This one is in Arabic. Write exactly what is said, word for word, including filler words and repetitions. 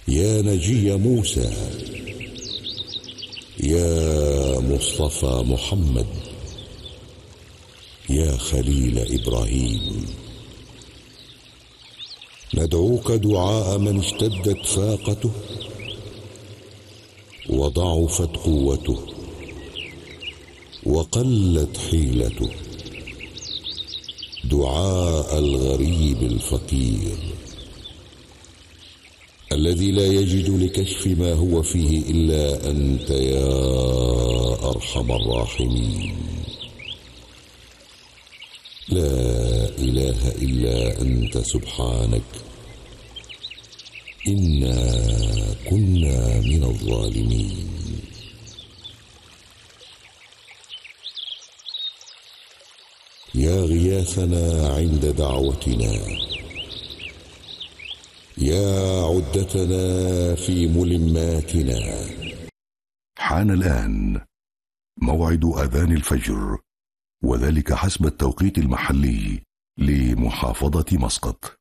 يا نجي موسى، يا مصطفى محمد، يا خليل إبراهيم، ندعوك دعاء من اشتدت فاقته وضعفت قوته وقلت حيلته، دعاء الغريب الفقير الذي لا يجد لكشف ما هو فيه إلا أنت يا أرحم الراحمين. لا إله إلا أنت سبحانك، إنا كنا من الظالمين. يا غياثنا عند دعوتنا، يا عدتنا في ملماتنا. حان الآن موعد أذان الفجر، وذلك حسب التوقيت المحلي لمحافظة مسقط.